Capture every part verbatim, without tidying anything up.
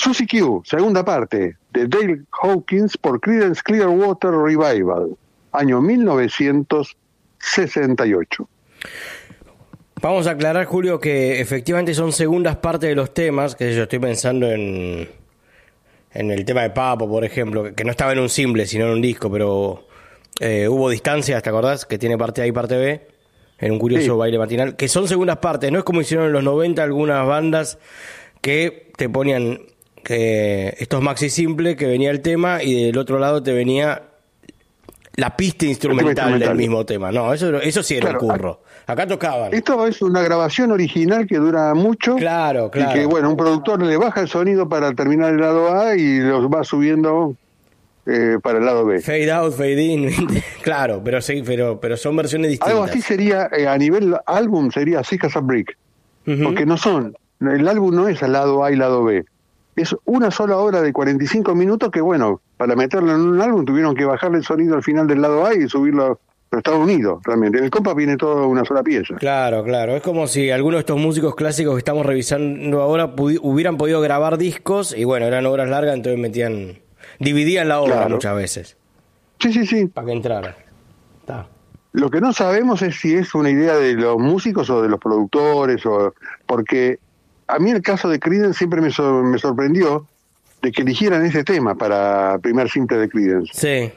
Suzy Q, segunda parte, de Dale Hawkins por Creedence Clearwater Revival, año mil novecientos sesenta y ocho. Vamos a aclarar, Julio, que efectivamente son segundas partes de los temas, que yo estoy pensando en, en el tema de Papo, por ejemplo, que no estaba en un simple, sino en un disco, pero eh, hubo Distancias, ¿te acordás? Que tiene parte A y parte B, en un curioso sí. baile matinal, que son segundas partes, no es como hicieron en los noventa algunas bandas que te ponían que estos maxi simple, que venía el tema, y del otro lado te venía la pista instrumental, instrumental del mismo tema. No, eso, eso sí era claro, un curro. Acá tocaban. Esto es una grabación original que dura mucho. Claro, claro. Y que, bueno, un productor le baja el sonido para terminar el lado A y los va subiendo eh, para el lado B. Fade out, fade in. Claro, pero sí, pero, pero son versiones distintas. Algo así sería, eh, a nivel álbum, sería Sick as a Brick. Uh-huh. Porque no son, el álbum no es al lado A y lado B. Es una sola hora de cuarenta y cinco minutos que, bueno, para meterlo en un álbum tuvieron que bajarle el sonido al final del lado A y subirlo a Estados Unidos, realmente. En el compa viene todo una sola pieza. Claro, claro. Es como si algunos de estos músicos clásicos que estamos revisando ahora pudi- hubieran podido grabar discos y, bueno, eran obras largas, entonces metían... Dividían la obra claro. muchas veces. Sí, sí, sí. Para que entrara. Está. Lo que no sabemos es si es una idea de los músicos o de los productores, o porque... A mí el caso de Creedence siempre me, so, me sorprendió de que eligieran ese tema para primer simple de Creedence. Sí.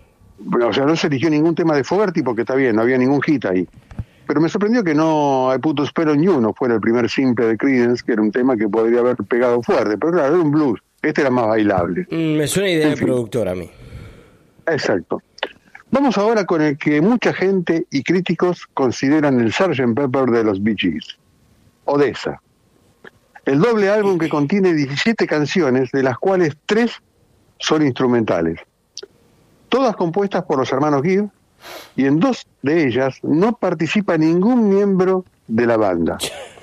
O sea, no se eligió ningún tema de Fogerty porque está bien, no había ningún hit ahí. Pero me sorprendió que no I Put a Spell on You no fuera el primer simple de Creedence, que era un tema que podría haber pegado fuerte. Pero claro, era un blues. Este era más bailable. Mm, me suena idea en de fin. Productor a mí. Exacto. Vamos ahora con el que mucha gente y críticos consideran el sergeant Pepper de los Bee Gees. Odessa. El doble álbum que contiene diecisiete canciones, de las cuales tres son instrumentales. Todas compuestas por los hermanos Gibb, y en dos de ellas no participa ningún miembro de la banda.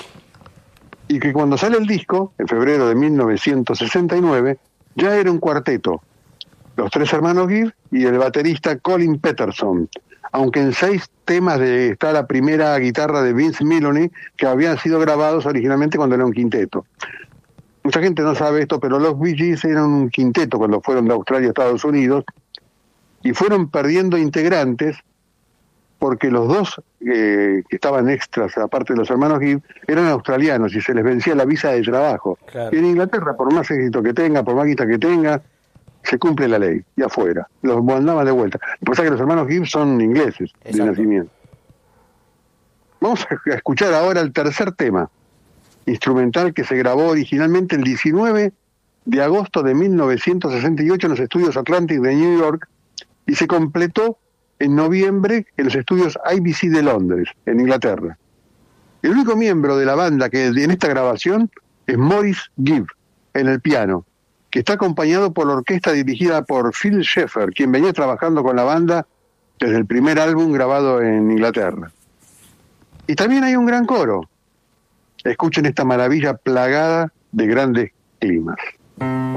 Y que cuando sale el disco, en febrero de mil novecientos sesenta y nueve, ya era un cuarteto. Los tres hermanos Gibb y el baterista Colin Peterson, aunque en seis temas de, está la primera guitarra de Vince Melouney, que habían sido grabados originalmente cuando era un quinteto. Mucha gente no sabe esto, pero los Bee Gees eran un quinteto cuando fueron de Australia a Estados Unidos, y fueron perdiendo integrantes porque los dos eh, que estaban extras, aparte de los hermanos Gibb, eran australianos y se les vencía la visa de trabajo. Claro. Y en Inglaterra, por más éxito que tenga, por más guita que tenga, se cumple la ley, y afuera. Los mandaban de vuelta. Lo que pasa es que los hermanos Gibb son ingleses. Exacto. De nacimiento. Vamos a escuchar ahora el tercer tema instrumental que se grabó originalmente el diecinueve de agosto de mil novecientos sesenta y ocho en los estudios Atlantic de New York y se completó en noviembre en los estudios I B C de Londres, en Inglaterra. El único miembro de la banda que en esta grabación es Maurice Gibb, en el piano, que está acompañado por la orquesta dirigida por Phil Sheffer, quien venía trabajando con la banda desde el primer álbum grabado en Inglaterra. Y también hay un gran coro. Escuchen esta maravilla plagada de grandes climas.